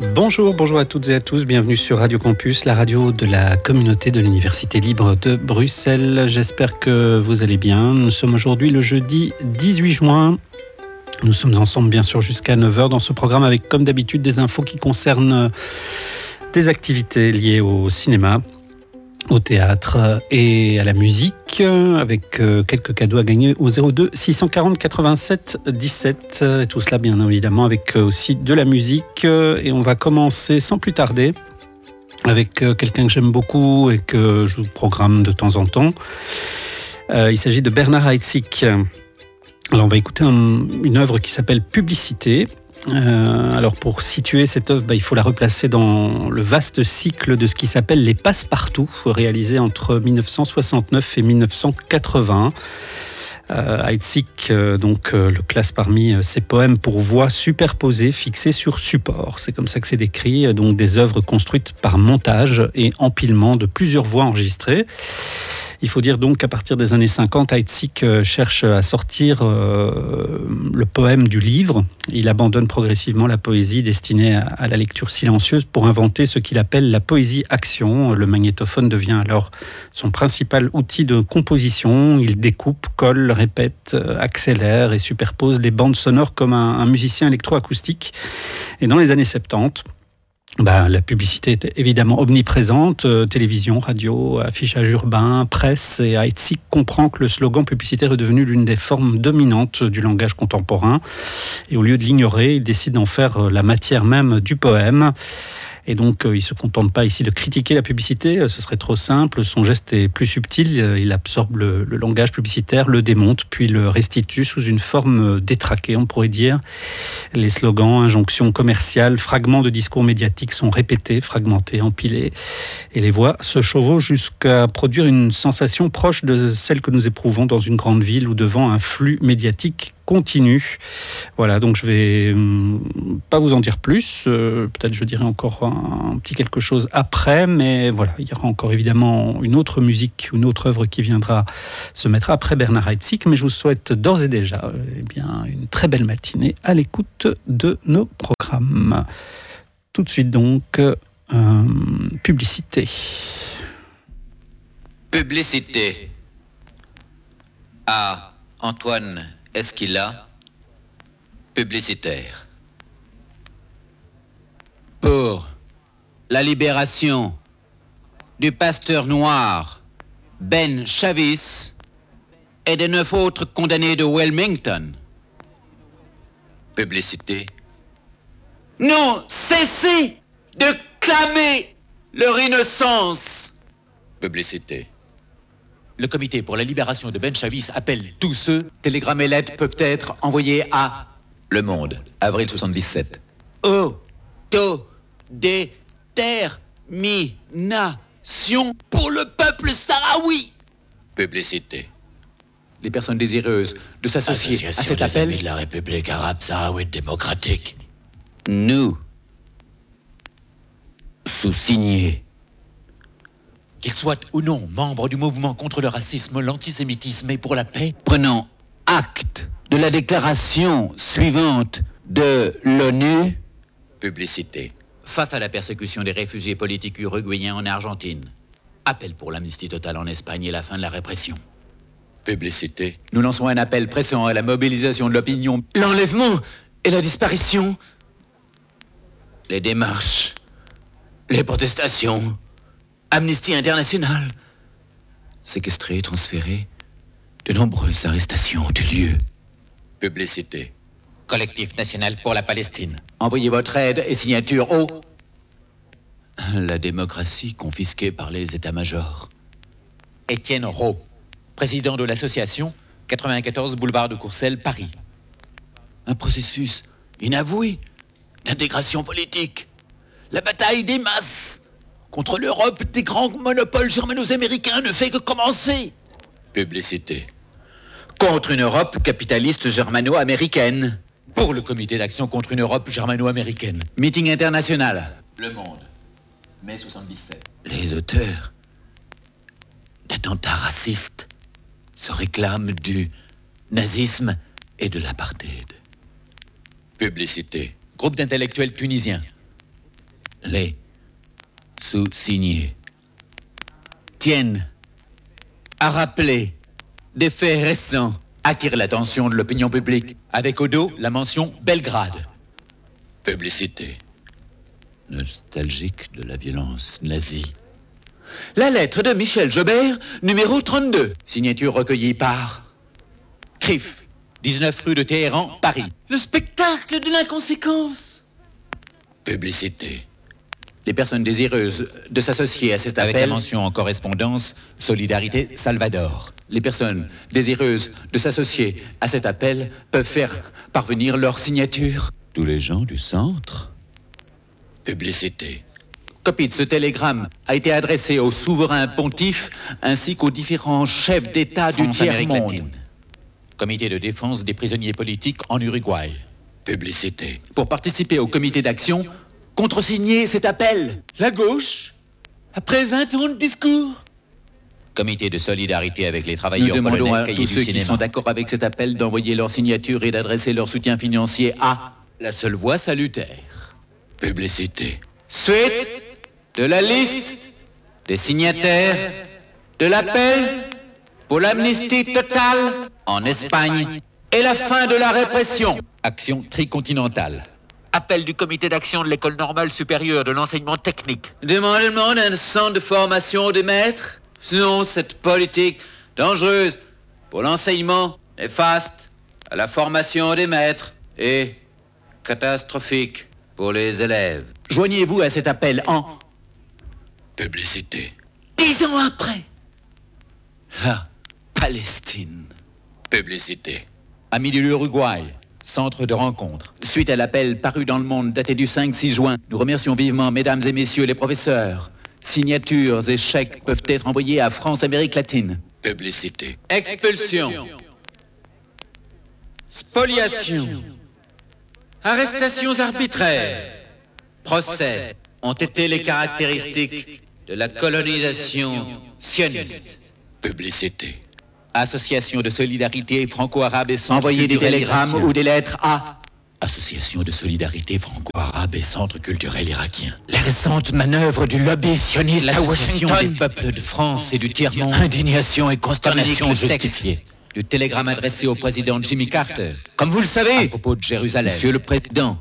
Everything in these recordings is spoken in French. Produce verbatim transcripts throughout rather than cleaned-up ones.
Bonjour, bonjour à toutes et à tous, bienvenue sur Radio Campus, la radio de la communauté de l'Université libre de Bruxelles. J'espère que vous allez bien. Nous sommes aujourd'hui le jeudi dix-huit juin. Nous sommes ensemble bien sûr jusqu'à neuf heures dans ce programme avec comme d'habitude des infos qui concernent des activités liées au cinéma, au théâtre et à la musique, avec quelques cadeaux à gagner au zéro deux six cent quarante quatre-vingt-sept dix-sept. Et tout cela bien évidemment avec aussi de la musique. Et on va commencer sans plus tarder avec quelqu'un que j'aime beaucoup et que je vous programme de temps en temps. Il s'agit de Bernard Heidsieck. Alors on va écouter un, une œuvre qui s'appelle Publicité. Euh, alors pour situer cette œuvre, bah, il faut la replacer dans le vaste cycle de ce qui s'appelle les Passe-Partout, réalisé entre dix-neuf cent soixante-neuf et dix-neuf cent quatre-vingts. Euh, Heidsieck euh, donc euh, le classe parmi euh, ses poèmes pour voix superposées, fixées sur support. C'est comme ça que c'est décrit, donc des œuvres construites par montage et empilement de plusieurs voix enregistrées. Il faut dire donc qu'à partir des années cinquante, Heidsieck cherche à sortir euh, le poème du livre. Il abandonne progressivement la poésie destinée à, à la lecture silencieuse pour inventer ce qu'il appelle la poésie-action. Le magnétophone devient alors son principal outil de composition. Il découpe, colle, répète, accélère et superpose les bandes sonores comme un, un musicien électroacoustique. Et dans les années soixante-dix, Bah, la publicité est évidemment omniprésente, euh, télévision, radio, affichage urbain, presse, et Heidsieck comprend que le slogan publicitaire est devenu l'une des formes dominantes du langage contemporain. Et au lieu de l'ignorer, il décide d'en faire la matière même du poème. Et donc, euh, il ne se contente pas ici de critiquer la publicité, ce serait trop simple. Son geste est plus subtil, il absorbe le, le langage publicitaire, le démonte, puis le restitue sous une forme détraquée, on pourrait dire. Les slogans, injonctions commerciales, fragments de discours médiatiques sont répétés, fragmentés, empilés. Et les voix se chevauchent jusqu'à produire une sensation proche de celle que nous éprouvons dans une grande ville ou devant un flux médiatique continue. Voilà, donc je vais pas vous en dire plus. Euh, peut-être je dirai encore un, un petit quelque chose après, mais voilà, il y aura encore évidemment une autre musique, une autre œuvre qui viendra se mettre après Bernard Heidsieck, mais je vous souhaite d'ores et déjà euh, eh bien, une très belle matinée à l'écoute de nos programmes. Tout de suite donc, euh, publicité. Publicité. Ah, Antoine Esquila, publicitaire. Pour la libération du pasteur noir Ben Chavis et des neuf autres condamnés de Wilmington. Publicité. Non, cessez de clamer leur innocence. Publicité. Le comité pour la libération de Ben Chavis appelle tous ceux. Télégrammes et lettres peuvent être envoyés à Le Monde, avril soixante-dix-sept. Autodétermination pour le peuple sahraoui. Publicité. Les personnes désireuses de s'associer à cet appel. Amis de la République arabe sahraouite démocratique. Nous, sous-signés, qu'ils soient ou non membres du mouvement contre le racisme, l'antisémitisme et pour la paix, prenant acte de la déclaration suivante de l'ONU. Publicité. Face à la persécution des réfugiés politiques uruguayens en Argentine. Appel pour l'amnistie totale en Espagne et la fin de la répression. Publicité. Nous lançons un appel pressant à la mobilisation de l'opinion. L'enlèvement et la disparition. Les démarches. Les protestations. Amnesty International. Séquestré et transféré. De nombreuses arrestations ont eu lieu. Publicité. Collectif national pour la Palestine. Envoyez votre aide et signature au... La démocratie confisquée par les états-majors. Étienne Roux, président de l'association quatre-vingt-quatorze boulevard de Courcelles, Paris. Un processus inavoué d'intégration politique. La bataille des masses contre l'Europe des grands monopoles germano-américains ne fait que commencer. Publicité. Contre une Europe capitaliste germano-américaine. Pour le comité d'action contre une Europe germano-américaine. Meeting international. Le Monde. mai soixante-dix-sept. Les auteurs d'attentats racistes se réclament du nazisme et de l'apartheid. Publicité. Groupe d'intellectuels tunisiens. Les sous-signés tiennent à rappeler des faits récents, attirer l'attention de l'opinion publique, avec au dos la mention Belgrade. Publicité nostalgique de la violence nazie. La lettre de Michel Jobert, numéro trente-deux, signature recueillie par Crif, dix-neuf rue de Téhéran, Paris. Le spectacle de l'inconséquence. Publicité. Les personnes désireuses de s'associer à cet appel, avec la mention en correspondance, Solidarité Salvador. Les personnes désireuses de s'associer à cet appel peuvent faire parvenir leur signature. Tous les gens du centre. Publicité. Copie de ce télégramme a été adressée au souverain pontife ainsi qu'aux différents chefs d'État du tiers-monde. Comité de défense des prisonniers politiques en Uruguay. Publicité. Pour participer au comité d'action, contresigner cet appel. La gauche, après vingt ans de discours. Comité de solidarité avec les travailleurs polonais. Nous demandons à tous ceux qui sont d'accord avec cet appel d'envoyer leur signature et d'adresser leur soutien financier à la seule voie salutaire. Publicité. Suite de la liste des signataires de l'appel pour l'amnistie totale en Espagne et la fin de la répression. Action tricontinentale. Appel du comité d'action de l'école normale supérieure de l'enseignement technique. Demandement d'un centre de formation des maîtres. Sinon, cette politique dangereuse pour l'enseignement, néfaste à la formation des maîtres et catastrophique pour les élèves. Joignez-vous à cet appel en publicité. Dix ans après, la Palestine. Publicité. Amis de l'Uruguay, centre de rencontre. Suite à l'appel paru dans Le Monde daté du cinq six juin, nous remercions vivement mesdames et messieurs les professeurs. Signatures et chèques peuvent être envoyés à France-Amérique latine. Publicité. Expulsion. Spoliation. Arrestations arbitraires. Procès ont été les caractéristiques de la colonisation sioniste. Publicité. Association de solidarité franco-arabe et centre envoyer des télégrammes irakien. Ou des lettres à Association de solidarité franco-arabe et centre culturel irakien. Les récentes manœuvres du lobby sioniste à Washington. Des peuples de France et du tiers-monde. Indignation et consternation justifiée. Du télégramme adressé au président Jimmy Carter. Comme vous le savez, à propos de Jérusalem. Monsieur le Président,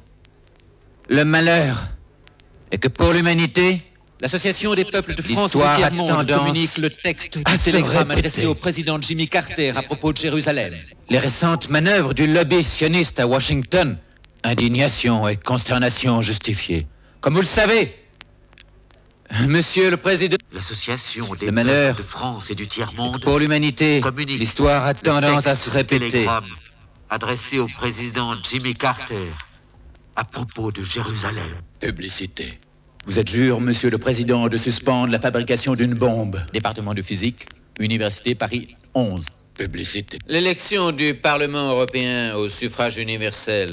le malheur est que pour l'humanité, l'Association des peuples de France et du tiers-monde communique le texte du télégramme adressé au président Jimmy Carter à propos de Jérusalem. Les récentes manœuvres du lobby sioniste à Washington, indignation et consternation justifiées. Comme vous le savez, Monsieur le Président, l'Association des peuples de France et du tiers-monde pour l'humanité, l'histoire a tendance à se répéter. Adressé au président Jimmy Carter à propos de Jérusalem. Publicité. Vous êtes jure, Monsieur le Président, de suspendre la fabrication d'une bombe. Département de physique, Université Paris onze. Publicité. L'élection du Parlement européen au suffrage universel.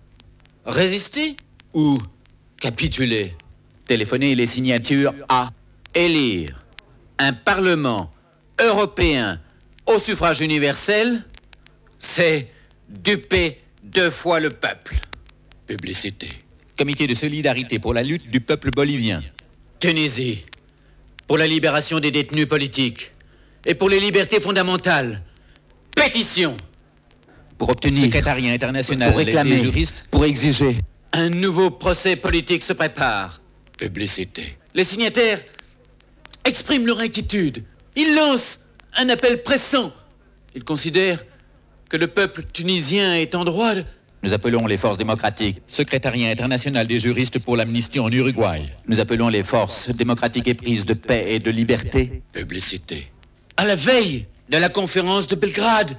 Résister ou capituler? Téléphonez les signatures à élire un Parlement européen au suffrage universel, c'est duper deux fois le peuple. Publicité. Comité de solidarité pour la lutte du peuple bolivien. Tunisie, pour la libération des détenus politiques et pour les libertés fondamentales. Pétition. Pour obtenir secrétariat international pour réclamer, des juristes, pour exiger. Un nouveau procès politique se prépare. Publicité. Les signataires expriment leur inquiétude. Ils lancent un appel pressant. Ils considèrent que le peuple tunisien est en droit de... Nous appelons les forces démocratiques, secrétariat international des juristes pour l'amnistie en Uruguay. Nous appelons les forces démocratiques éprises de paix et de liberté. Publicité. À la veille de la conférence de Belgrade,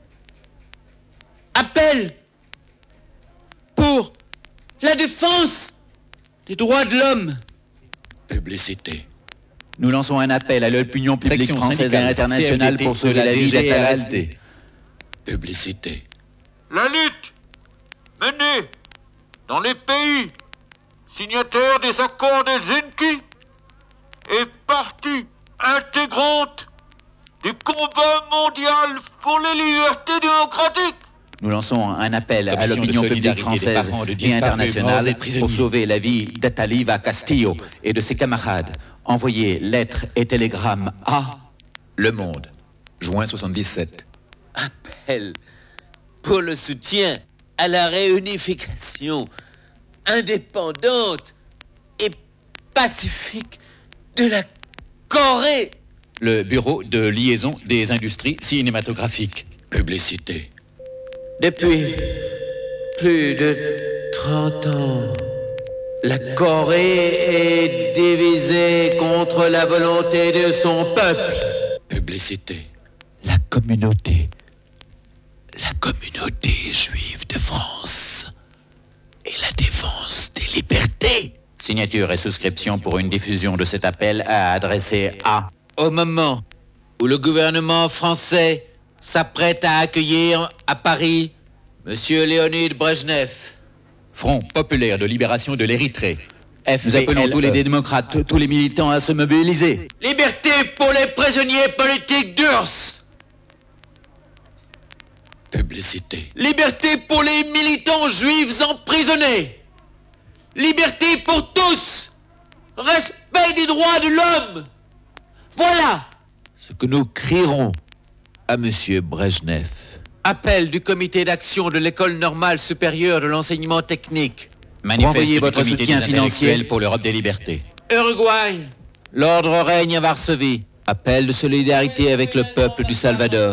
appel pour la défense des droits de l'homme. Publicité. Nous lançons un appel à l'opinion publique française et internationale pour sauver la vie d'Atal. Publicité. La lutte menée dans les pays signataires des accords d'Helsinki est partie intégrante du combat mondial pour les libertés démocratiques. Nous lançons un appel à l'opinion publique française et internationale pour sauver la vie d'Ataliva Castillo et de ses camarades. Envoyez lettres et télégrammes à Le Monde, juin soixante-dix-sept. Appel pour le soutien à la réunification indépendante et pacifique de la Corée. Le Bureau de liaison des industries cinématographiques. Publicité. Depuis plus de trente ans, la Corée est divisée contre la volonté de son peuple. Publicité. La communauté, la communauté juive de France et la défense des libertés. Signature et souscription pour une diffusion de cet appel à adresser à... Au moment où le gouvernement français s'apprête à accueillir à Paris Monsieur Léonid Brejnev. Front populaire de libération de l'Érythrée. F. Nous appelons tous les démocrates, tous les militants à se mobiliser. Liberté pour les prisonniers politiques d'U R S S. Publicité. Liberté pour les militants juifs emprisonnés. Liberté pour tous. Respect des droits de l'homme. Voilà ce que nous crierons à Monsieur Brejnev. Appel du comité d'action de l'école normale supérieure de l'enseignement technique. Manifestez votre soutien financier pour l'Europe des libertés. Uruguay. L'ordre règne à Varsovie. Appel de solidarité avec le peuple du Salvador.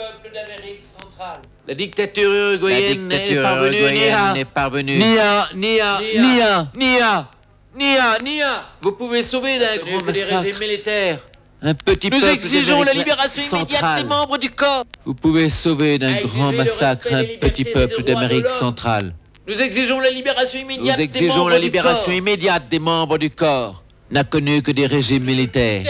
La dictature uruguayenne n'est parvenue ni à, ni à, ni à, ni à, ni à, ni à. Vous pouvez sauver d'un grand massacre militaire un petit peuple. Nous exigeons la libération immédiate des membres du corps. Vous pouvez sauver d'un grand massacre un petit peuple d'Amérique centrale. Nous exigeons la libération immédiate Nous exigeons la libération immédiate des membres du corps. N'a connu que des régimes militaires.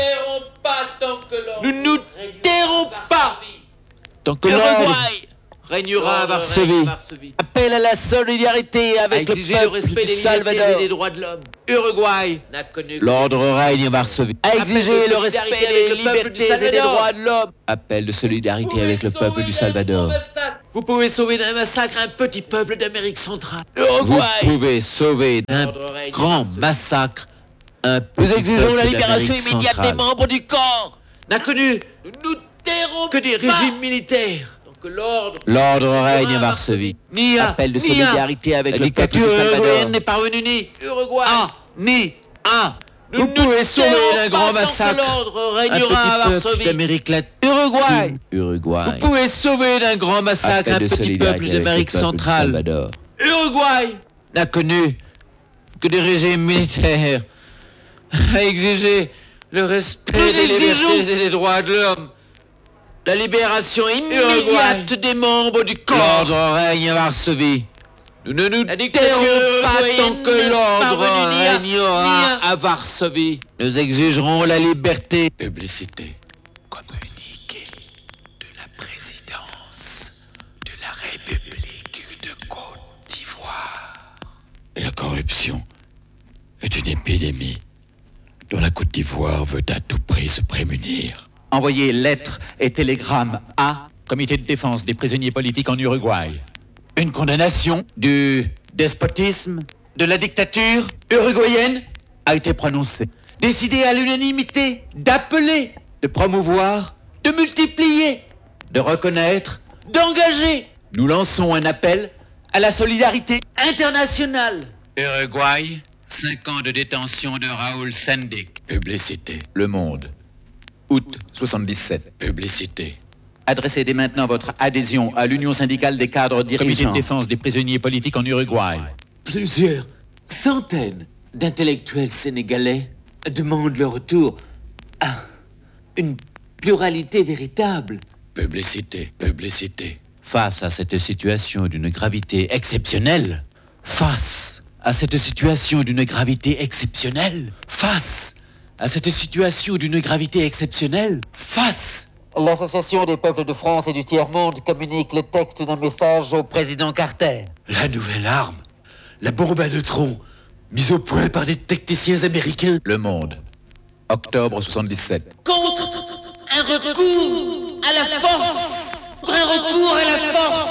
Nous ne nous tairons pas tant que l'ordre régnera à Varsovie. Appel à la solidarité avec le peuple le respect du des Salvador et des droits de l'homme. Uruguay n'a connu l'ordre règne à Varsovie. À exiger le respect des libertés et des droits de l'homme. Appel de solidarité avec le peuple du Salvador. Vous pouvez sauver d'un massacre un petit peuple d'Amérique centrale. Uruguay. Vous pouvez sauver d'un grand massacre un petit Nous exigeons la libération immédiate des membres du corps. N'a connu nous tairons que des régimes militaires. L'ordre règne à Varsovie. Ni à, appel de solidarité avec la dictature uruguayenne n'est parvenue ni Uruguay. Ah, ni à. Vous pouvez sauver d'un grand massacre l'ordre régnera à Varsovie. D'Amérique latine. Uruguay. Uruguay. Vous pouvez sauver d'un grand massacre un petit peuple d'Amérique centrale. Uruguay n'a connu que des régimes militaires. À exiger le respect des libertés et des droits de l'homme. La libération immédiate des membres du corps. L'ordre règne à Varsovie. Nous ne nous tairons pas tant que l'ordre régnera à Varsovie. Nous exigerons la liberté. Publicité. Communiqué de la présidence de la République de Côte d'Ivoire. La corruption est une épidémie dont la Côte d'Ivoire veut à tout prix se prémunir. Envoyez lettres et télégrammes à Comité de défense des prisonniers politiques en Uruguay. Une condamnation du despotisme, de la dictature uruguayenne a été prononcée. Décidé à l'unanimité d'appeler, de promouvoir, de multiplier, de reconnaître, d'engager. Nous lançons un appel à la solidarité internationale. Uruguay, cinq ans de détention de Raoul Sendic. Publicité. Le Monde. Août soixante-dix-sept. Publicité. Adressez dès maintenant votre adhésion à l'Union syndicale des cadres dirigeants. Comité de défense des prisonniers politiques en Uruguay. Plusieurs centaines d'intellectuels sénégalais demandent le retour à une pluralité véritable. Publicité. Publicité. Face à cette situation d'une gravité exceptionnelle, face à cette situation d'une gravité exceptionnelle, face à cette situation d'une gravité exceptionnelle, face. L'Association des peuples de France et du tiers-monde communique le texte d'un message au président Carter. La nouvelle arme, la bombe à neutrons, mise au point par des techniciens américains. Le Monde. Octobre soixante-dix-sept. Contre un recours à la force. Contre un recours à la force.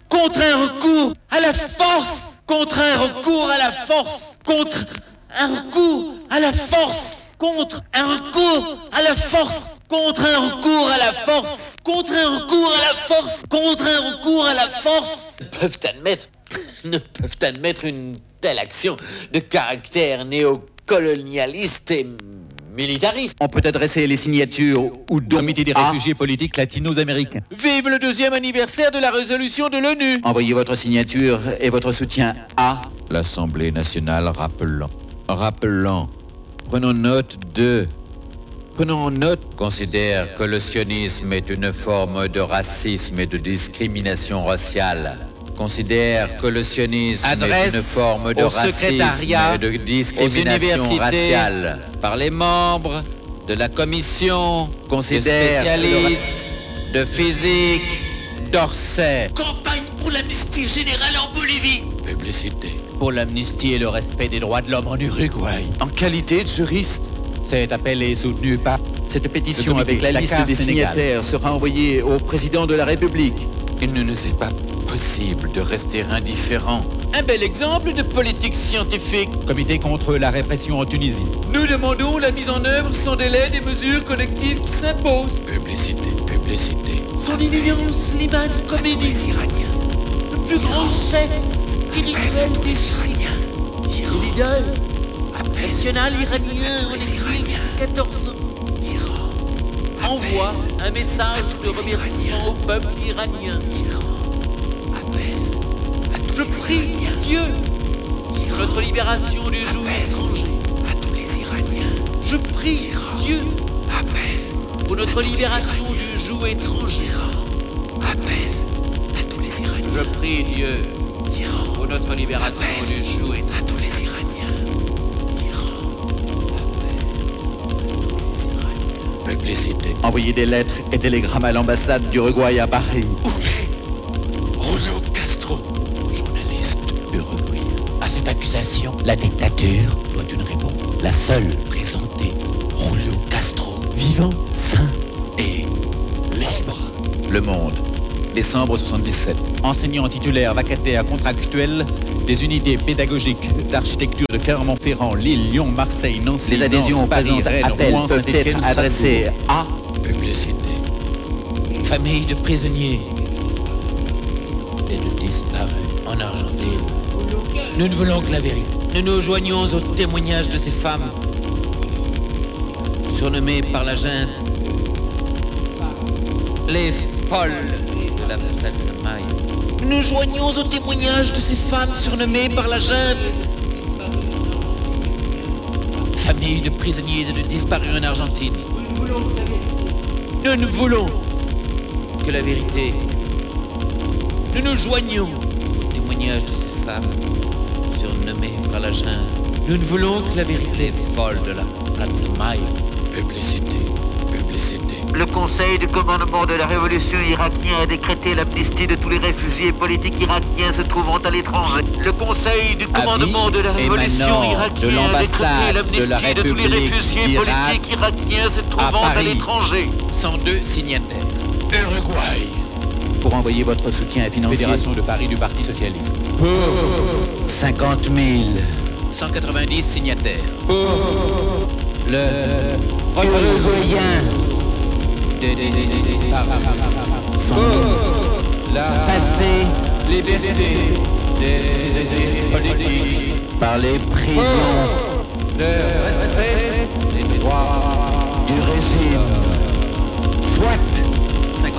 contre un recours à la force, contre un recours à la force, contre un recours à la force, contre un recours à la force, contre un recours à la force, contre un recours à la force, contre un recours à la force. Peuvent admettre, ne peuvent admettre une telle action de caractère néocolonialiste et militariste. On peut adresser les signatures ou dons Comité des à... réfugiés politiques latino-américains. Vive le deuxième anniversaire de la résolution de l'ONU. Envoyez votre signature et votre soutien à... L'Assemblée nationale rappelant. Rappelant. Prenons note de... Prenons note. Considère que le sionisme est une forme de racisme et de discrimination raciale. Considère que le sionisme Adresse est une forme de au racisme secrétariat, et de discrimination aux universités, raciale par les membres de la commission de Considère spécialistes de physique d'Orsay. Campagne pour l'amnistie générale en Bolivie. Publicité. Pour l'amnistie et le respect des droits de l'homme en Uruguay. En qualité de juriste, Cet appel est soutenu par... cette pétition Le avec la comité liste Dakar, des Sénégal. signataires sera envoyée au président de la République. Il ne nous est pas possible de rester indifférents. Un bel exemple de politique scientifique. Comité contre la répression en Tunisie. Nous demandons la mise en œuvre sans délai des mesures collectives qui s'imposent. Publicité. Publicité. Son éminence Liman Khomeini, le plus grand chef spirituel des Syriens, le leader national iranien en exil depuis quatorze ans, envoie un message de remerciement au peuple iranien. Je prie Dieu pour notre libération du joug étranger. Je prie Dieu pour notre libération du joug étranger. Je prie Dieu pour notre libération du joug étranger. Publicité. Envoyez des lettres et télégrammes à l'ambassade d'Uruguay à Paris. Julio Castro, journaliste uruguayen. À cette accusation, la dictature doit une réponse. La seule présentée, Julio Castro, vivant, sain et libre. Le Monde. Décembre soixante-dix-sept. Enseignant titulaire vacataire contractuel des unités pédagogiques d'architecture de Clermont-Ferrand, Lille, Lyon, Marseille, Nancy, Les adhésions Nantes, aux Paris, présentes Rennes, appels Rouen, peuvent Saint-Étienne, être adressés à Publicité. famille de prisonniers et de disparus en Argentine. Nous ne voulons que la vérité. Nous nous joignons au témoignage de ces femmes surnommées par la junte les folles de la Plaza Mayo. Nous nous joignons au témoignage de ces femmes surnommées par la junte famille de prisonniers et de disparus en Argentine. Nous ne voulons que la vérité. Nous nous joignons au témoignage de ces femmes surnommées par la junte. Nous ne voulons que la vérité folle de la Plaza Mayo. Publicité. Publicité. Le Conseil du commandement de la révolution irakien a décrété l'amnistie de tous les réfugiés politiques irakiens se trouvant à l'étranger. Le Conseil du commandement de la révolution émanant de irakien a décrété l'ambassade de la l'amnistie de, tous les République réfugiés d'Irak politiques irakiens se trouvant à, Paris. l'étranger. cent deux signataires. Uruguay. Pour envoyer votre soutien financier. Fédération de Paris du Parti Socialiste. cinquante mille. cent quatre-vingt-dix signataires. Le... Uruguayens. La Passés liberté des politiques. par les prisons